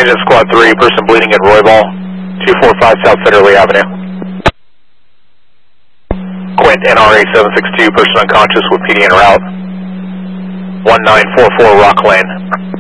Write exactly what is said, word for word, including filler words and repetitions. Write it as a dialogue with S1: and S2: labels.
S1: Engine Squad three, person bleeding at Roybal, two forty-five South Federally Avenue. Quint, N R A seven six two, person unconscious with P D en route. one nine four four Rock Lane.